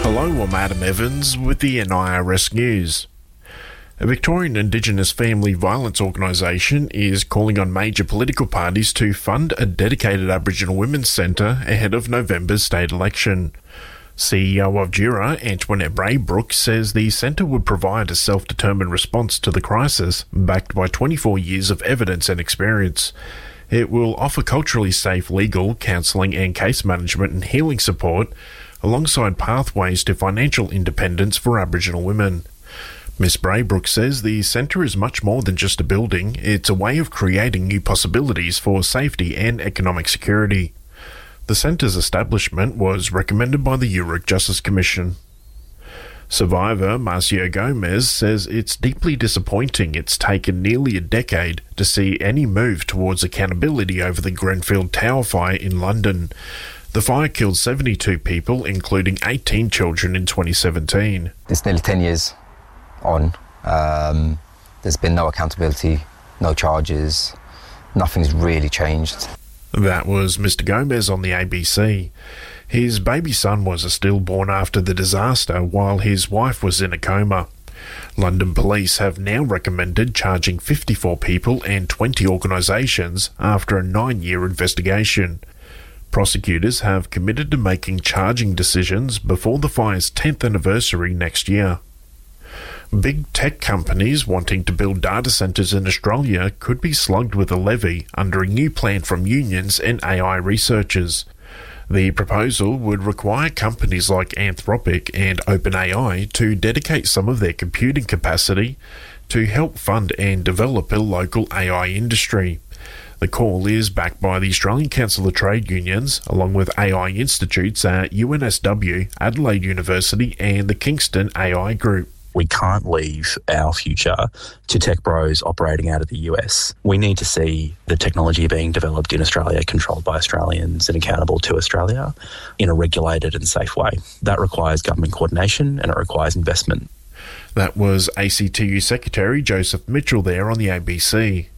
Hello, I'm Adam Evans with the NIRS News. A Victorian Indigenous family violence organisation is calling on major political parties to fund a dedicated Aboriginal Women's Centre ahead of November's state election. CEO of Jura, Antoinette Braybrook, says the centre would provide a self-determined response to the crisis, backed by 24 years of evidence and experience. It will offer culturally safe legal, counselling and case management and healing support, alongside pathways to financial independence for Aboriginal women. Ms Braybrook says the centre is much more than just a building, it's a way of creating new possibilities for safety and economic security. The centre's establishment was recommended by the URIC Justice Commission. Survivor Marcio Gomez says it's deeply disappointing it's taken nearly a decade to see any move towards accountability over the Grenfell Tower fire in London. The fire killed 72 people, including 18 children in 2017. It's nearly 10 years on. There's been no accountability, no charges, nothing's really changed. That was Mr Gomez on the ABC. His baby son was stillborn after the disaster while his wife was in a coma. London police have now recommended charging 54 people and 20 organisations after a 9-year investigation. Prosecutors have committed to making charging decisions before the fire's 10th anniversary next year. Big tech companies wanting to build data centres in Australia could be slugged with a levy under a new plan from unions and AI researchers. The proposal would require companies like Anthropic and OpenAI to dedicate some of their computing capacity to help fund and develop a local AI industry. The call is backed by the Australian Council of Trade Unions, along with AI institutes at UNSW, Adelaide University and the Kingston AI Group. We can't leave our future to tech bros operating out of the US. We need to see the technology being developed in Australia, controlled by Australians and accountable to Australia in a regulated and safe way. That requires government coordination and it requires investment. That was ACTU Secretary Joseph Mitchell there on the ABC.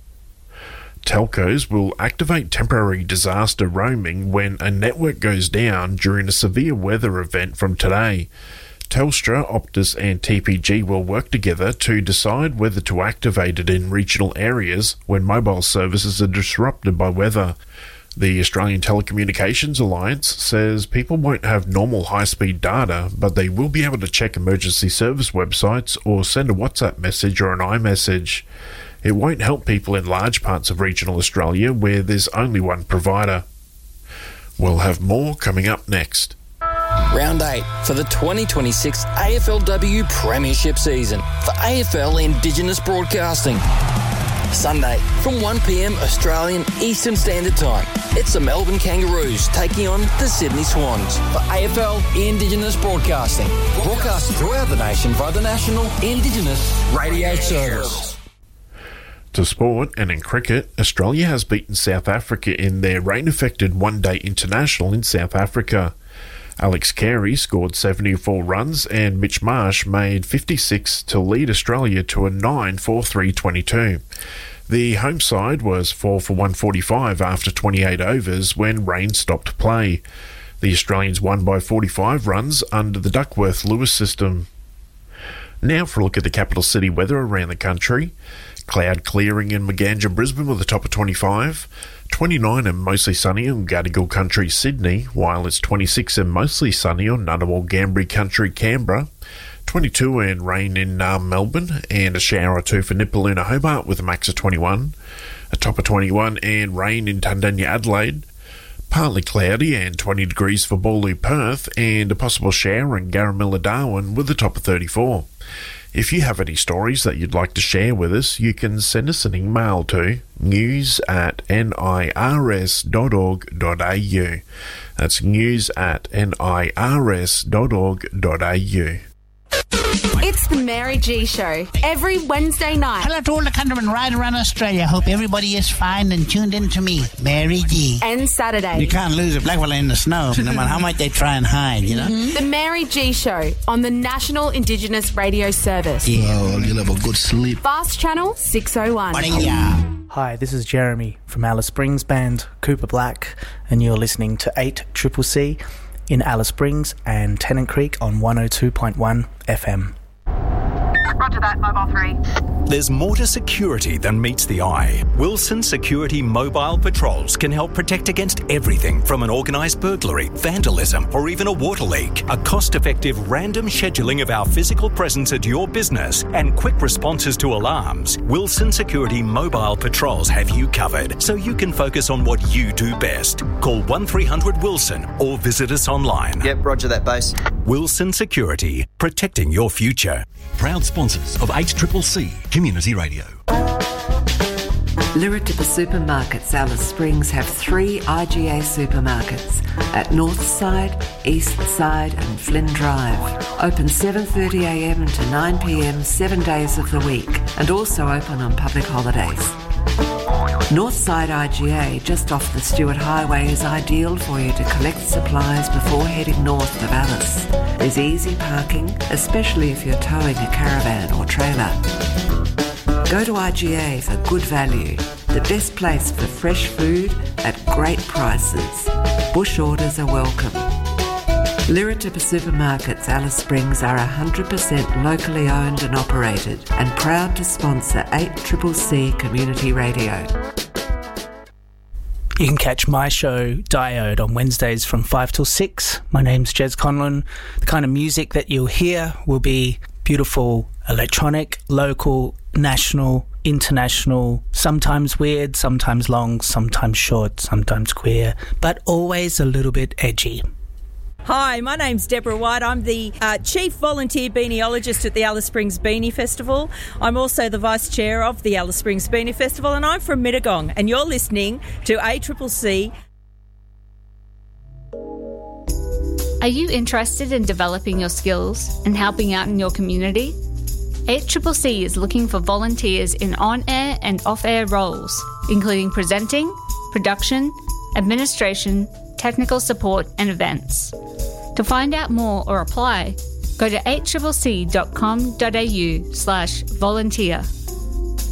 Telcos will activate temporary disaster roaming when a network goes down during a severe weather event from today. Telstra, Optus and TPG will work together to decide whether to activate it in regional areas when mobile services are disrupted by weather. The Australian Telecommunications Alliance says people won't have normal high-speed data, but they will be able to check emergency service websites or send a WhatsApp message or an iMessage. It won't help people in large parts of regional Australia where there's only one provider. We'll have more coming up next. Round 8 for the 2026 AFLW Premiership season for AFL Indigenous Broadcasting. Sunday from 1 p.m. Australian Eastern Standard Time. It's the Melbourne Kangaroos taking on the Sydney Swans for AFL Indigenous Broadcasting. Broadcast throughout the nation by the National Indigenous Radio Service. To sport, and in cricket, Australia has beaten South Africa in their rain-affected one-day international in South Africa. Alex Carey scored 74 runs and Mitch Marsh made 56 to lead Australia to a 9 for 322. The home side was 4 for 145 after 28 overs when rain stopped play. The Australians won by 45 runs under the Duckworth-Lewis system. Now for a look at the capital city weather around the country. Cloud clearing in Maganja, Brisbane with a top of 25. 29 and mostly sunny on Gadigal Country, Sydney, while it's 26 and mostly sunny on Ngunnawal Ngambri Country, Canberra. 22 and rain in Melbourne, and a shower or two for Nipaluna, Hobart with a max of 21. A top of 21 and rain in Tundanya, Adelaide. Partly cloudy and 20 degrees for Ballou, Perth, and a possible shower in Garamilla, Darwin with a top of 34. If you have any stories that you'd like to share with us, you can send us an email to news@nirs.org.au. That's news@nirs.org.au. It's the Mary G Show, every Wednesday night. Hello to all the countrymen right around Australia. Hope everybody is fine and tuned in to me, Mary G. And Saturday. You can't lose a black fella in the snow, no matter how much they try and hide, you know? Mm-hmm. The Mary G Show on the National Indigenous Radio Service. Yeah. Oh, you'll have a good sleep. Fast Channel 601. Hi, this is Jeremy from Alice Springs band Cooper Black, and you're listening to 8CCC. in Alice Springs and Tennant Creek on 102.1 FM. Roger that, Mobile 3. There's more to security than meets the eye. Wilson Security Mobile Patrols can help protect against everything from an organised burglary, vandalism, or even a water leak. A cost-effective random scheduling of our physical presence at your business and quick responses to alarms. Wilson Security Mobile Patrols have you covered, so you can focus on what you do best. Call 1300 Wilson or visit us online. Yep, roger that, base. Wilson Security, protecting your future. Proud sponsors of HCCC Community Radio. Liritupa Supermarkets Alice Springs have 3 IGA supermarkets at Northside, Eastside and Flynn Drive. Open 7:30am to 9pm 7 days of the week and also open on public holidays. Northside IGA, just off the Stewart Highway, is ideal for you to collect supplies before heading north of Alice. There's easy parking, especially if you're towing a caravan or trailer. Go to IGA for good value, the best place for fresh food at great prices. Bush orders are welcome. Liritupa Supermarkets Alice Springs are 100% locally owned and operated and proud to sponsor 8CCC Community Radio. You can catch my show, Diode, on Wednesdays from 5 till 6. My name's Jez Conlon. The kind of music that you'll hear will be beautiful electronic, local, national, international, sometimes weird, sometimes long, sometimes short, sometimes queer, but always a little bit edgy. Hi, my name's Deborah White. I'm the Chief Volunteer Beaniologist at the Alice Springs Beanie Festival. I'm also the Vice Chair of the Alice Springs Beanie Festival, and I'm from Mittagong, and you're listening to ACCC. Are you interested in developing your skills and helping out in your community? ACCC is looking for volunteers in on-air and off-air roles, including presenting, production, administration, technical support and events. To find out more or apply, go to accc.com.au/volunteer.